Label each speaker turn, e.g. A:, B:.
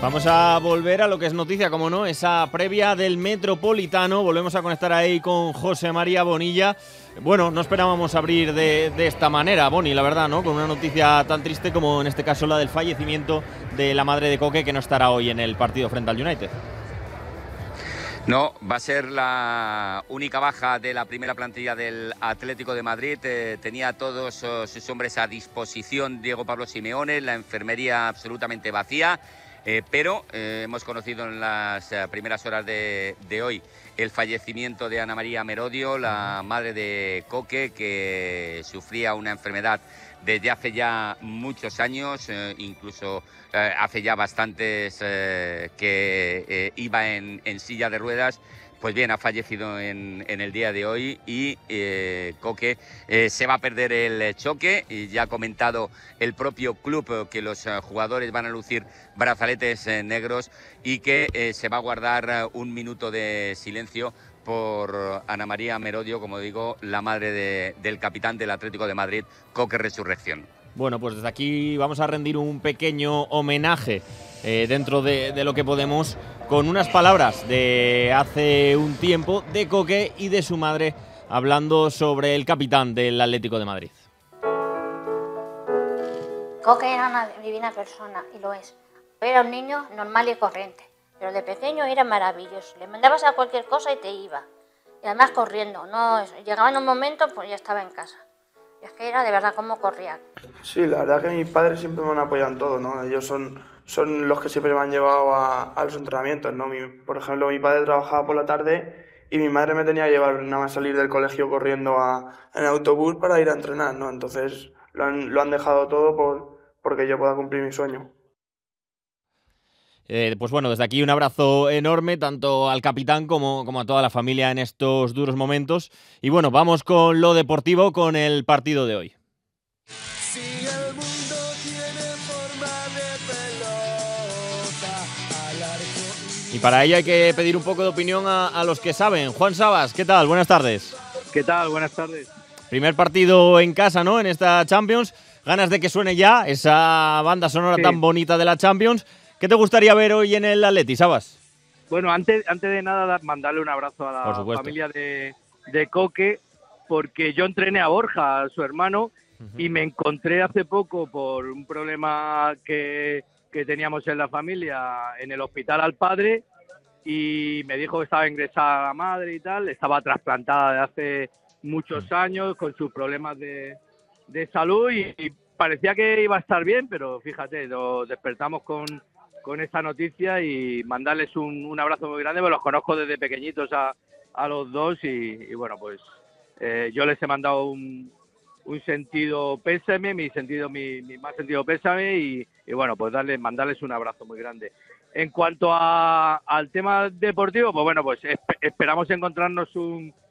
A: Vamos a volver a lo que es noticia, como no, esa previa del Metropolitano. Volvemos a conectar ahí con José María Bonilla. Bueno, no esperábamos abrir de esta manera, Boni, la verdad, ¿no? Con una noticia tan triste como en este caso la del fallecimiento de la madre de Coque, que no estará hoy en el partido frente al United.
B: No, va a ser la única baja de la primera plantilla del Atlético de Madrid. Tenía a todos sus hombres a disposición Diego Pablo Simeone, la enfermería absolutamente vacía. Pero hemos conocido en las primeras horas de hoy el fallecimiento de Ana María Merodio, la madre de Coque, que sufría una enfermedad desde hace ya muchos años, incluso hace ya bastantes que iba en silla de ruedas. Pues bien, ha fallecido en el día de hoy y Coque se va a perder el choque. Y ya ha comentado el propio club que los jugadores van a lucir brazaletes negros y que se va a guardar un minuto de silencio por Ana María Merodio, como digo, la madre del capitán del Atlético de Madrid, Coque Resurrección.
A: Bueno, pues desde aquí vamos a rendir un pequeño homenaje dentro de lo que podemos, con unas palabras de hace un tiempo de Coque y de su madre, hablando sobre el capitán del Atlético de Madrid.
C: Coque era una divina persona, y lo es. Era un niño normal y corriente, pero de pequeño era maravilloso. Le mandabas a cualquier cosa y te iba. Y además corriendo, no, llegaba en un momento, pues ya estaba en casa. Y es que era de verdad cómo corría.
D: Sí, la verdad que mis padres siempre me han apoyado en todo, ¿no? Ellos son los que siempre me han llevado a los entrenamientos, ¿no? Por ejemplo, mi padre trabajaba por la tarde y mi madre me tenía que llevar nada más salir del colegio corriendo en autobús para ir a entrenar, ¿no? Entonces lo han dejado todo porque yo pueda cumplir mi sueño.
A: Pues bueno, desde aquí un abrazo enorme tanto al capitán como a toda la familia en estos duros momentos. Y bueno, vamos con lo deportivo, con el partido de hoy.
E: Si el mundo tiene forma de pelota, al arco
A: Y para ello hay que pedir un poco de opinión a los que saben. Juan Sabas, ¿qué tal? Buenas tardes.
F: ¿Qué tal? Buenas tardes.
A: Primer partido en casa, ¿no? En esta Champions. Ganas de que suene ya esa banda sonora tan bonita de la Champions. ¿Qué te gustaría ver hoy en el Atleti, Sabas?
F: Bueno, antes de nada, mandarle un abrazo a la familia de Coque, porque yo entrené a Borja, a su hermano, y me encontré hace poco por un problema que teníamos en la familia, en el hospital al padre, y me dijo que estaba ingresada la madre y tal, estaba trasplantada de hace muchos años con sus problemas de salud y parecía que iba a estar bien, pero fíjate, nos despertamos con esta noticia y mandarles un abrazo muy grande, porque los conozco desde pequeñitos a los dos y bueno, pues yo les he mandado un sentido pésame, mi más sentido pésame y bueno, pues mandarles un abrazo muy grande. En cuanto al tema deportivo, pues bueno, pues esperamos encontrarnos un